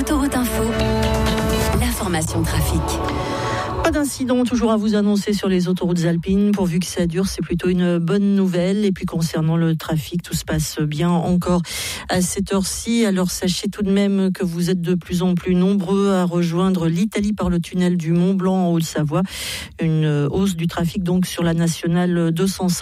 Autoroute Info, l'information trafic. Pas d'incident toujours à vous annoncer sur les autoroutes alpines. Pourvu que ça dure, c'est plutôt une bonne nouvelle. Et puis concernant le trafic, tout se passe bien encore à cette heure-ci. Alors sachez tout de même que vous êtes de plus en plus nombreux à rejoindre l'Italie par le tunnel du Mont Blanc en Haute-Savoie. Une hausse du trafic donc sur la nationale 205.